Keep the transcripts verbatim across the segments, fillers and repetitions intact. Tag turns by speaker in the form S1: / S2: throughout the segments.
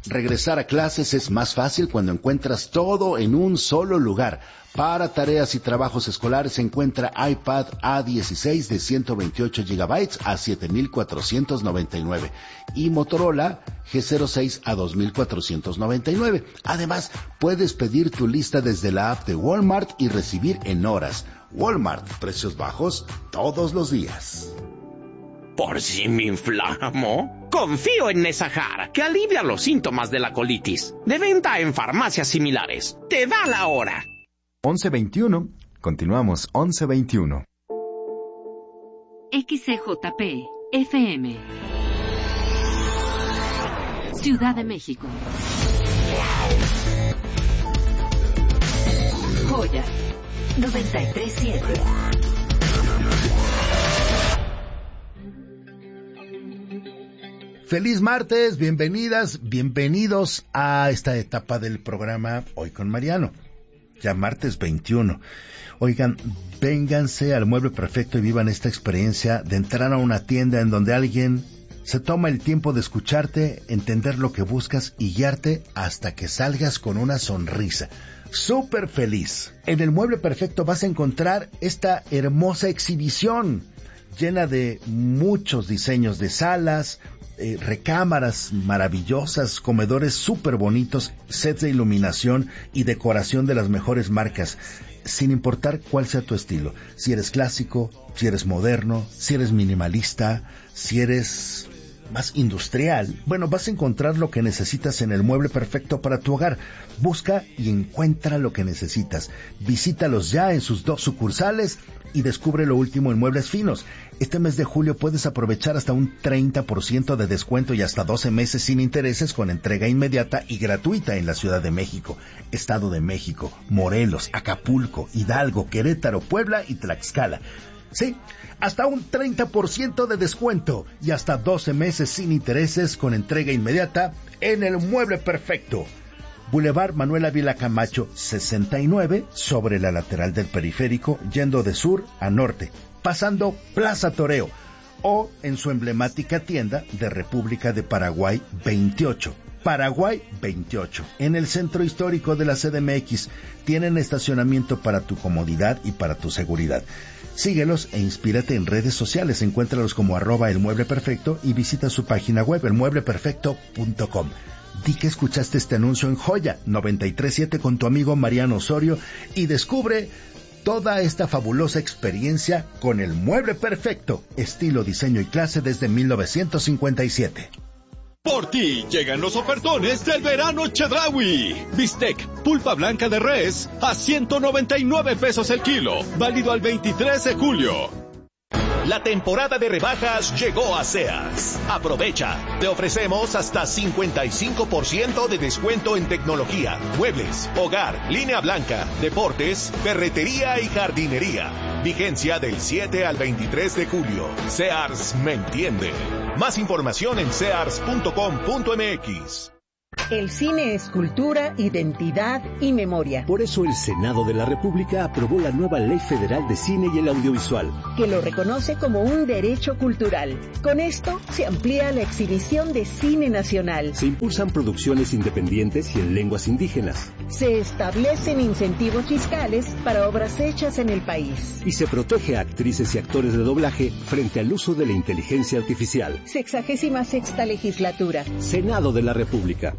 S1: Regresar a clases es más fácil cuando encuentras todo en un solo lugar. Para tareas y trabajos escolares encuentra iPad A dieciséis de ciento veintiocho gigabytes a siete mil cuatrocientos noventa y nueve y Motorola G cero seis a dos mil cuatrocientos noventa y nueve. Además, puedes pedir tu lista desde la app de Walmart y recibir en horas. Walmart, precios bajos todos los días.
S2: ¿Por si me inflamo? Confío en Nesajar, que alivia los síntomas de la colitis. De venta en farmacias similares. Te da la hora.
S3: once veintiuno. Continuamos, once veintiuno.
S4: X C J P F M Ciudad de México. Joya noventa y tres punto siete.
S1: Feliz martes, bienvenidas, bienvenidos a esta etapa del programa Hoy con Mariano. Ya martes veintiuno. Oigan, vénganse al Mueble Perfecto y vivan esta experiencia de entrar a una tienda en donde alguien se toma el tiempo de escucharte, entender lo que buscas y guiarte hasta que salgas con una sonrisa. ¡Súper feliz! En el Mueble Perfecto vas a encontrar esta hermosa exhibición llena de muchos diseños de salas, eh, recámaras maravillosas, comedores súper bonitos, sets de iluminación y decoración de las mejores marcas, sin importar cuál sea tu estilo. Si eres clásico, si eres moderno, si eres minimalista, si eres más industrial, bueno, vas a encontrar lo que necesitas en el Mueble Perfecto para tu hogar. Busca y encuentra lo que necesitas. Visítalos ya en sus dos sucursales y descubre lo último en muebles finos. Este mes de julio puedes aprovechar hasta un treinta por ciento de descuento y hasta doce meses sin intereses con entrega inmediata y gratuita en la Ciudad de México, Estado de México, Morelos, Acapulco, Hidalgo, Querétaro, Puebla y Tlaxcala. Sí, hasta un treinta por ciento de descuento y hasta doce meses sin intereses con entrega inmediata en el Mueble Perfecto. Boulevard Manuel Ávila Camacho, sesenta y nueve, sobre la lateral del periférico, yendo de sur a norte, pasando Plaza Toreo, o en su emblemática tienda de República de Paraguay veintiocho. Paraguay veintiocho, en el centro histórico de la C D M X. Tienen estacionamiento para tu comodidad y para tu seguridad. Síguelos e inspírate en redes sociales. Encuéntralos como arroba el mueble perfecto y visita su página web, el mueble perfecto punto com. Di que escuchaste este anuncio en Joya noventa y tres punto siete con tu amigo Mariano Osorio y descubre toda esta fabulosa experiencia con el Mueble Perfecto, estilo, diseño y clase desde mil novecientos cincuenta y siete.
S5: Por ti llegan los ofertones del verano Chedraui. Bistec, pulpa blanca de res, a ciento noventa y nueve pesos el kilo, válido al veintitrés de julio. La temporada de rebajas llegó a Sears. Aprovecha. Te ofrecemos hasta cincuenta y cinco por ciento de descuento en tecnología, muebles, hogar, línea blanca, deportes, ferretería y jardinería. Vigencia del siete al veintitrés de julio. Sears me entiende. Más información en sears punto com punto m x.
S6: El cine es cultura, identidad y memoria.
S7: Por eso el Senado de la República aprobó la nueva Ley Federal de Cine y el Audiovisual,
S6: que lo reconoce como un derecho cultural. Con esto se amplía la exhibición de cine nacional.
S7: Se impulsan producciones independientes y en lenguas indígenas.
S6: Se establecen incentivos fiscales para obras hechas en el país.
S7: Y se protege a actrices y actores de doblaje frente al uso de la inteligencia artificial.
S6: Sexagésima sexta legislatura.
S7: Senado de la República.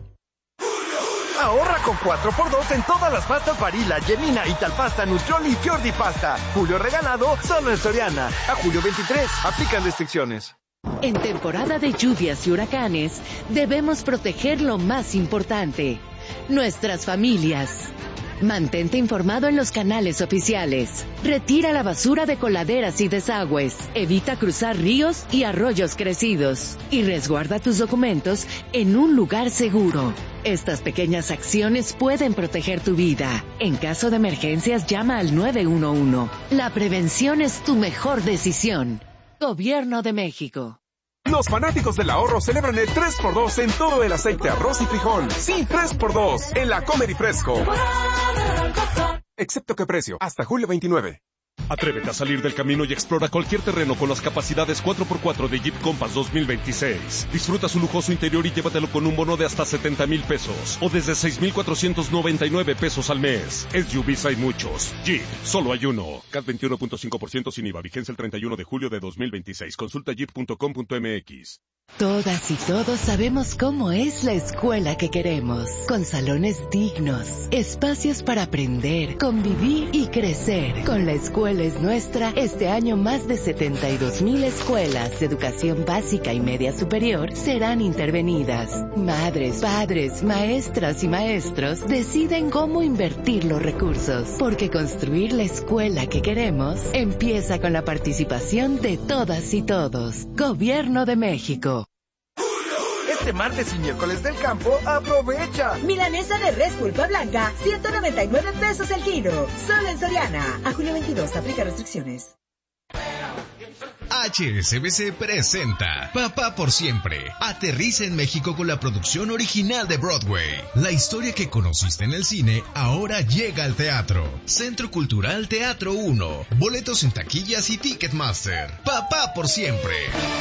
S8: Ahorra con cuatro por dos en todas las pastas Barilla, Gemina, Italpasta, Nutrioli y Fiordi Pasta. Julio regalado solo en Soriana. A julio veintitrés. Aplican restricciones.
S4: En temporada de lluvias y huracanes, debemos proteger lo más importante: nuestras familias. Mantente informado en los canales oficiales. Retira la basura de coladeras y desagües. Evita cruzar ríos y arroyos crecidos. Y resguarda tus documentos en un lugar seguro. Estas pequeñas acciones pueden proteger tu vida. En caso de emergencias, llama al nueve uno uno. La prevención es tu mejor decisión. Gobierno de México.
S9: Los fanáticos del ahorro celebran el tres por dos en todo el aceite, arroz y frijol. Sí, tres por dos en la Comer y Fresco. Excepto que precio, hasta julio veintinueve.
S5: Atrévete a salir del camino y explora cualquier terreno con las capacidades cuatro por cuatro de Jeep Compass dos mil veintiséis. Disfruta su lujoso interior y llévatelo con un bono de hasta setenta mil pesos o desde seis mil cuatrocientos noventa y nueve pesos al mes. S U Vs hay muchos. Jeep, solo hay uno. C A T veintiuno punto cinco por ciento sin I V A. Vigencia el treinta y uno de julio de dos mil veintiséis. Consulta jeep punto com punto m x.
S4: Todas y todos sabemos cómo es la escuela que queremos, con salones dignos, espacios para aprender, convivir y crecer. Con La Escuela es Nuestra, este año más de setenta y dos mil escuelas de educación básica y media superior serán intervenidas. Madres, padres, maestras y maestros deciden cómo invertir los recursos, porque construir la escuela que queremos empieza con la participación de todas y todos. Gobierno de México.
S8: Este martes y miércoles del campo, aprovecha.
S10: Milanesa de res pulpa blanca, ciento noventa y nueve pesos el kilo. Solo en Soriana. A julio veintidós, aplica restricciones.
S11: H S B C presenta Papá por Siempre. Aterriza en México con la producción original de Broadway. La historia que conociste en el cine ahora llega al teatro. Centro Cultural Teatro uno. Boletos en taquillas y Ticketmaster. Papá por Siempre.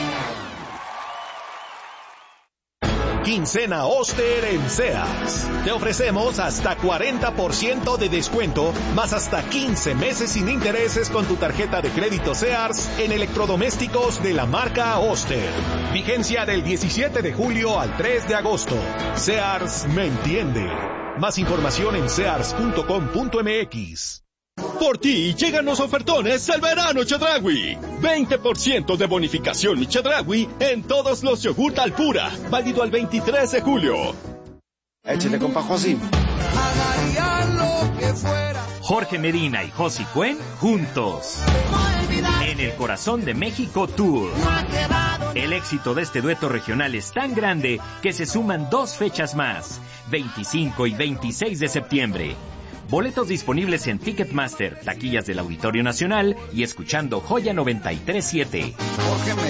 S12: Quincena Oster en Sears. Te ofrecemos hasta cuarenta por ciento de descuento, más hasta quince meses sin intereses con tu tarjeta de crédito Sears en electrodomésticos de la marca Oster. Vigencia del diecisiete de julio al tres de agosto. Sears me entiende. Más información en sears punto com punto m x.
S5: Por ti llegan los ofertones del verano Chedraui. veinte por ciento de bonificación y Chedraui en todos los yogurt Alpura. Válido al veintitrés de julio.
S13: Échale, compa Josi.
S14: Jorge Medina y Josi Cuen juntos. En el Corazón de México Tour. El éxito de este dueto regional es tan grande que se suman dos fechas más. veinticinco y veintiséis de septiembre. Boletos disponibles en Ticketmaster, taquillas del Auditorio Nacional y escuchando Joya noventa y tres punto siete.